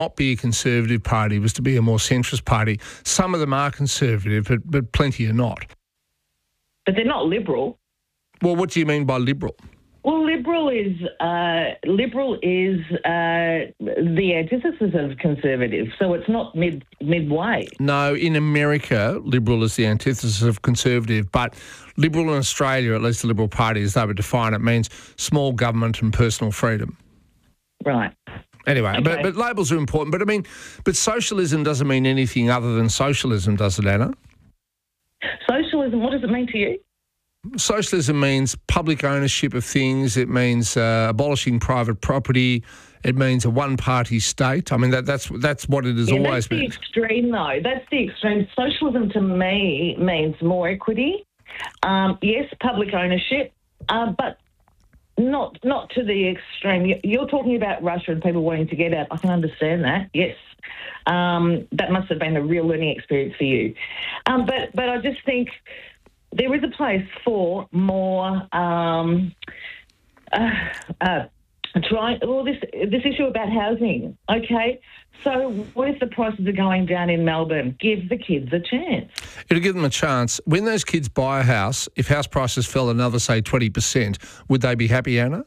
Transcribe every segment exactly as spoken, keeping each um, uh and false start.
not be a Conservative party, was to be a more centrist party. Some of them are Conservative, but, but plenty are not. But they're not Liberal. Well, what do you mean by Liberal? Well, Liberal is uh, Liberal is uh, the antithesis of Conservative, so it's not mid midway. No, in America, Liberal is the antithesis of Conservative, but Liberal in Australia, at least the Liberal Party, as they would define it, means small government and personal freedom. Right. Anyway, okay. but, but labels are important. But I mean, but socialism doesn't mean anything other than socialism, does it, Anna? Socialism, what does it mean to you? Socialism means public ownership of things. It means uh, abolishing private property. It means a one-party state. I mean, that, that's that's what it has yeah, always that's been. That's the extreme, though. That's the extreme. Socialism, to me, means more equity. Um, yes, public ownership, uh, but not not to the extreme. You're talking about Russia and people wanting to get out. I can understand that, yes. Um, that must have been a real learning experience for you. Um, but but I just think there is a place for more um, uh, uh, try. Well, this this issue about housing. Okay, so what if the prices are going down in Melbourne? Give the kids a chance. It'll give them a chance. When those kids buy a house, if house prices fell another, say, twenty percent, would they be happy, Anna?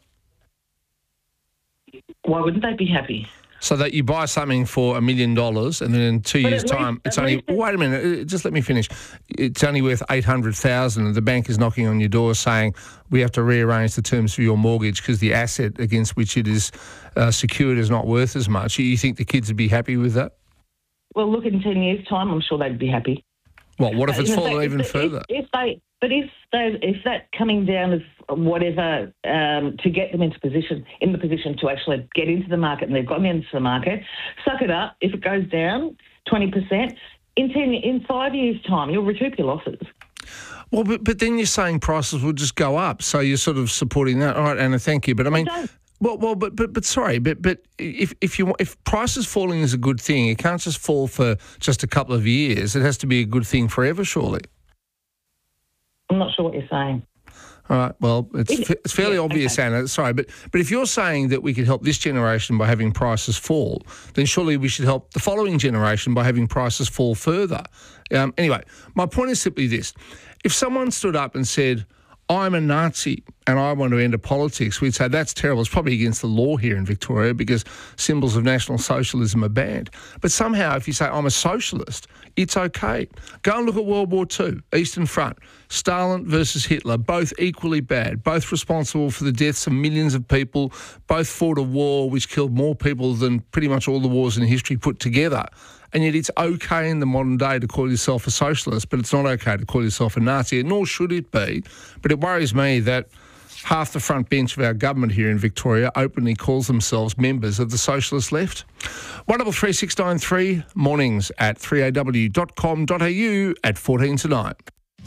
Why wouldn't they be happy? So that you buy something for a million dollars and then in two But years' at time, least- it's at only, least- wait a minute, just let me finish. It's only worth eight hundred thousand dollars and the bank is knocking on your door saying, we have to rearrange the terms for your mortgage because the asset against which it is uh, secured is not worth as much. You think the kids would be happy with that? Well, look, in ten years' time, I'm sure they'd be happy. Well, what if it's In fallen fact, even if, further? If, if they, but if they, if that coming down is whatever um, to get them into position, in the position to actually get into the market, and they've gotten into the market, suck it up. If it goes down twenty percent in ten, in five years' time, you'll recoup your losses. Well, but, but then you're saying prices will just go up, so you're sort of supporting that. All right, Anna, thank you. But I mean, well, well, but but but sorry, but but if if you if prices falling is a good thing, it can't just fall for just a couple of years. It has to be a good thing forever, surely. I'm not sure what you're saying. All right, well, it's It- it's fairly yeah, obvious, okay. Anna. Sorry, but but if you're saying that we could help this generation by having prices fall, then surely we should help the following generation by having prices fall further. Um, anyway, my point is simply this: if someone stood up and said, I'm a Nazi and I want to enter politics, we'd say that's terrible. It's probably against the law here in Victoria because symbols of National Socialism are banned. But somehow if you say I'm a socialist, it's okay. Go and look at World War Two, Eastern Front, Stalin versus Hitler, both equally bad, both responsible for the deaths of millions of people, both fought a war which killed more people than pretty much all the wars in history put together. And yet it's okay in the modern day to call yourself a socialist, but it's not okay to call yourself a Nazi, nor should it be. But it worries me that half the front bench of our government here in Victoria openly calls themselves members of the socialist left. one double three six nine three, mornings at three a w dot com dot a u at fourteen to nine.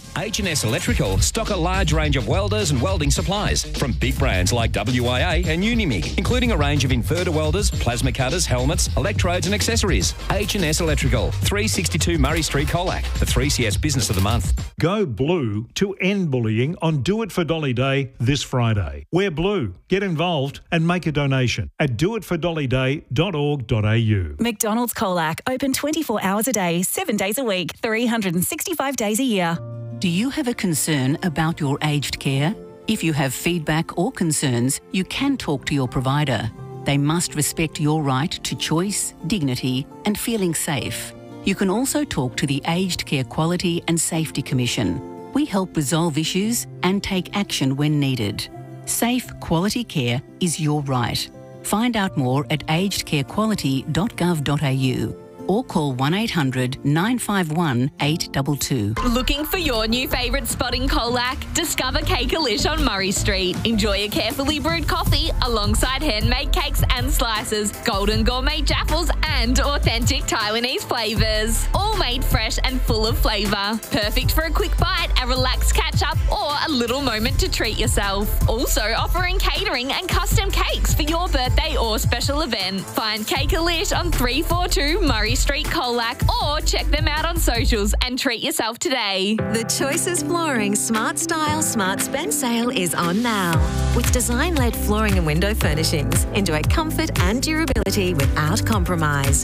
H and S Electrical stock a large range of welders and welding supplies from big brands like W I A and Unimig, including a range of inverter welders, plasma cutters, helmets, electrodes and accessories. H and S Electrical, three sixty-two Murray Street, Colac, the three C S Business of the Month. Go blue to end bullying on Do It for Dolly Day this Friday. Wear blue, get involved and make a donation at do it for dolly day dot org dot a u. McDonald's Colac, open twenty-four hours a day, seven days a week, three hundred sixty-five days a year. Do you have a concern about your aged care? If you have feedback or concerns, you can talk to your provider. They must respect your right to choice, dignity and feeling safe. You can also talk to the Aged Care Quality and Safety Commission. We help resolve issues and take action when needed. Safe, quality care is your right. Find out more at aged care quality dot gov dot a u. or call one eight hundred nine five one eight two two. Looking for your new favourite spot in Colac? Discover Cake-A-Lish on Murray Street. Enjoy a carefully brewed coffee alongside handmade cakes and slices, golden gourmet jaffles and authentic Taiwanese flavours. All made fresh and full of flavour. Perfect for a quick bite, a relaxed catch-up or a little moment to treat yourself. Also offering catering and custom cakes for your birthday or special event. Find Cake-A-Lish on three forty-two Murray Street, Colac, or check them out on socials and treat yourself today. The Choices Flooring Smart Style Smart Spend sale is on now. With design-led flooring and window furnishings, enjoy comfort and durability without compromise.